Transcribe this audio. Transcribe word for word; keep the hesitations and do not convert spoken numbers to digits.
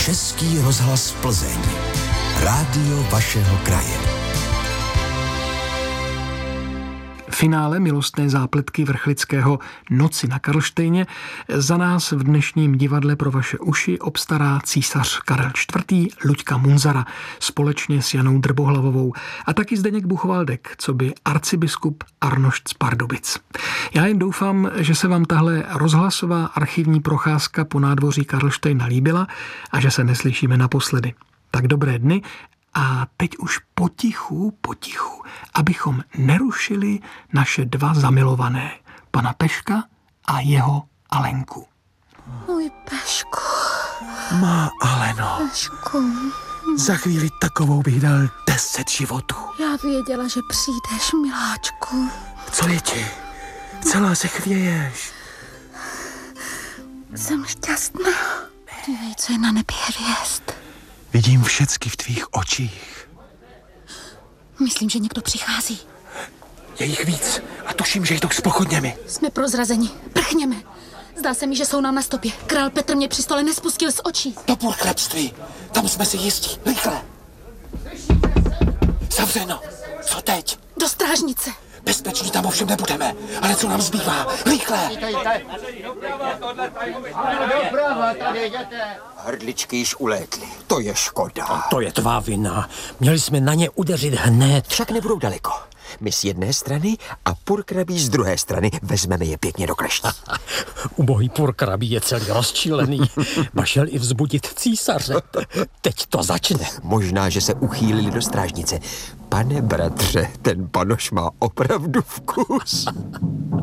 Český rozhlas Plzeň. Rádio vašeho kraje. Finále milostné zápletky vrchlického Noci na Karlštejně za nás v dnešním divadle pro vaše uši obstará císař Karel čtvrtý. Luďka Munzara společně s Janou Drbohlavovou a taky Zdeněk Buchwaldek, coby arcibiskup Arnošt z Pardubic. Já jen doufám, že se vám tahle rozhlasová archivní procházka po nádvoří Karlštejna líbila a že se neslyšíme naposledy. Tak dobré dny. A teď už potichu, potichu, abychom nerušili naše dva zamilované, pana Peška a jeho Alenku. Můj Pešku. Má Aleno. Pešku. Za chvíli takovou bych dal deset životů. Já věděla, že přijdeš, miláčku. Co je ti? Celá se chvěješ. Jsem šťastná. Dívej, co je na nebi hvězd. Vidím všecky v tvých očích. Myslím, že někdo přichází. Je jich víc a tuším, že jdou s pochodněmi. Jsme prozrazeni. Prchněme. Zdá se mi, že jsou nám na stopě. Král Petr mě při stole nespustil z očí. Do půlchlebství. Tam jsme si jistí. Rychle. Zavřeno. Co teď? Do strážnice. Bezpeční tam ovšem nebudeme. Ale co nám zbývá? Rychle. Hrdličky již ulétly. To je škoda. To je tvá vina. Měli jsme na ně udeřit hned. Však nebudou daleko. My z jedné strany a purkrabí z druhé strany. Vezmeme je pěkně do kleští. Ubohý purkrabí je celý rozčílený. Mašel i vzbudit císaře. Teď to začne. Možná, že se uchýlili do strážnice. Pane bratře, ten panoš má opravdu vkus.